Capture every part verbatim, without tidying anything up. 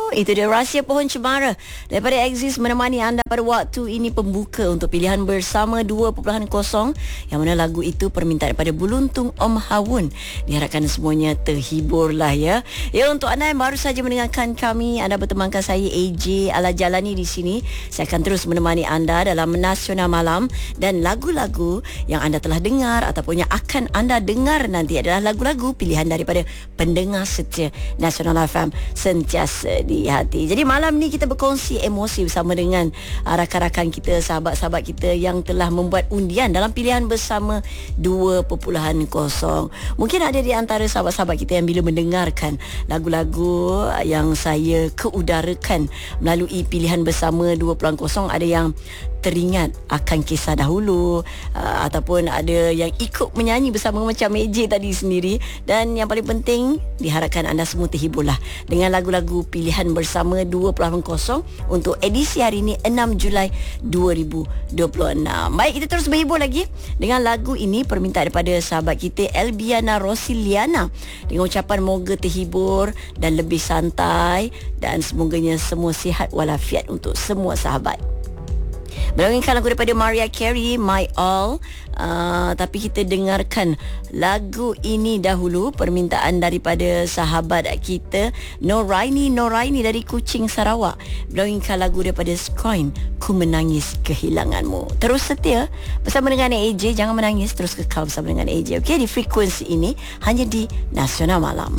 Itu dia rahsia pohon cemara daripada Exist menemani anda pada waktu ini pembuka untuk pilihan bersama dua titik kosong, yang mana lagu itu permintaan daripada Buluntung Om Hawun. Diharapkan semuanya terhibur lah ya. Ya, untuk anda yang baru saja mendengarkan kami, anda bertemankan saya A J Al-Jalani di sini. Saya akan terus menemani anda dalam Nasional Malam, dan lagu-lagu yang anda telah dengar ataupun yang akan anda dengar nanti adalah lagu-lagu pilihan daripada pendengar setia Nasional F M sentiasa di hati. Jadi malam ni kita berkongsi emosi bersama dengan uh, rakan-rakan kita, sahabat-sahabat kita yang telah membuat undian dalam pilihan bersama dua titik kosong. Mungkin ada di antara sahabat-sahabat kita yang bila mendengarkan lagu-lagu yang saya keudarakan melalui pilihan bersama dua titik kosong, ada yang teringat akan kisah dahulu, uh, ataupun ada yang ikut menyanyi bersama macam A J tadi sendiri. Dan yang paling penting, diharapkan anda semua terhiburlah dengan lagu-lagu pilihan bersama dua titik kosong untuk edisi hari ini enam Julai dua ribu dua puluh enam. Baik, kita terus berhibur lagi dengan lagu ini permintaan daripada sahabat kita Elbiana Rosiliana, dengan ucapan moga terhibur dan lebih santai, dan semoganya semua sihat walafiat untuk semua sahabat. Melengahkan lagu daripada Mariah Carey, My All. uh, Tapi kita dengarkan lagu ini dahulu, permintaan daripada sahabat kita Noraini Noraini dari Kuching, Sarawak. Melengahkan lagu daripada Skoin, Ku Menangis Kehilanganmu. Terus setia bersama dengan A J, jangan menangis, terus kekal bersama dengan A J, okey, di frekuensi ini hanya di Nasional Malam.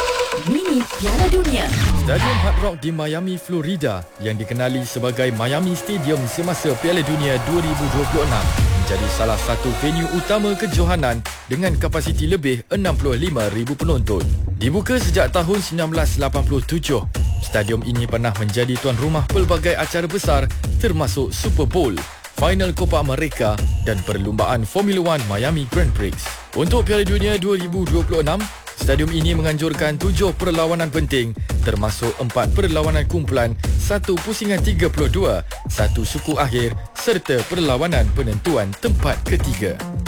Mini Piala Dunia. Stadium Hard Rock di Miami, Florida, yang dikenali sebagai Miami Stadium semasa Piala Dunia dua ribu dua puluh enam, menjadi salah satu venue utama kejohanan dengan kapasiti lebih enam puluh lima ribu penonton. Dibuka sejak tahun seribu sembilan ratus lapan puluh tujuh, stadium ini pernah menjadi tuan rumah pelbagai acara besar termasuk Super Bowl, Final Copa America dan perlumbaan Formula One Miami Grand Prix. Untuk Piala Dunia dua ribu dua puluh enam, stadium ini menganjurkan tujuh perlawanan penting, termasuk empat perlawanan kumpulan, satu pusingan tiga puluh dua, satu suku akhir serta perlawanan penentuan tempat ketiga.